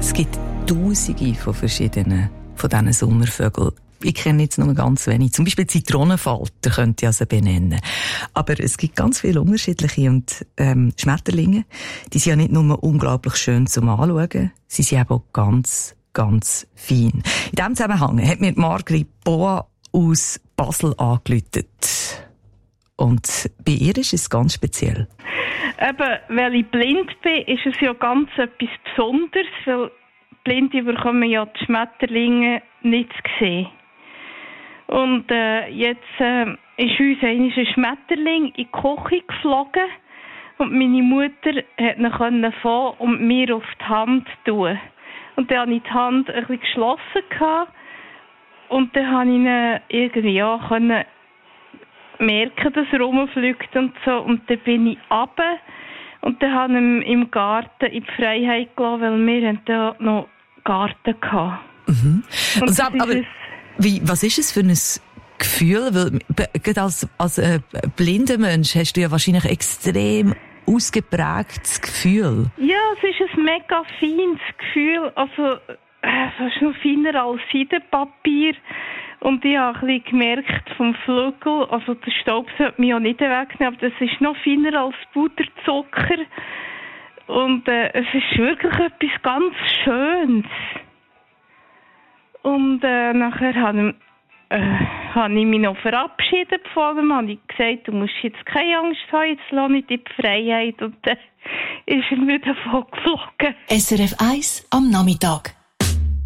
Es gibt Tausende von verschiedenen von diesen Sommervögeln. Ich kenne jetzt nur ganz wenig. Zum Beispiel Zitronenfalter könnte ich also benennen. Aber es gibt ganz viele unterschiedliche. Und Schmetterlinge, die sind ja nicht nur unglaublich schön zum Anschauen, sie sind eben auch ganz, ganz fein. In diesem Zusammenhang hat mir Margrit Boa aus Basel angerufen. Und bei ihr ist es ganz speziell. Eben, weil ich blind bin, ist es ja ganz etwas Besonderes, weil Blinde bekommen ja die Schmetterlinge nicht zu sehen. Und jetzt ist uns einmal ein Schmetterling in die Küche geflogen und meine Mutter hat ihn fangen und mir auf die Hand tun. Und dann hatte ich die Hand ein bisschen geschlossen gehabt, und dann konnte ich ihn irgendwie können merken, dass er rumfliegt und so. Und dann bin ich runter und dann habe ich ihn im Garten in die Freiheit gelassen, weil wir da noch Garten hatten. Mhm. Und aber was ist es für ein Gefühl? Weil gerade als blinder Mensch hast du ja wahrscheinlich extrem ausgeprägtes Gefühl. Ja, es ist ein mega feines Gefühl. Also, es ist noch feiner als Seidenpapier. Und ich habe ein bisschen gemerkt vom Flügel, also der Staub sollte mich ja nicht wegnehmen, aber das ist noch feiner als Puderzucker. Und es ist wirklich etwas ganz Schönes. Und nachher habe ich mich noch verabschiedet von ihm, habe ich gesagt, du musst jetzt keine Angst haben, jetzt lasse ich dir die Freiheit. Und dann ist er wieder davon geflogen. SRF 1 am Nachmittag.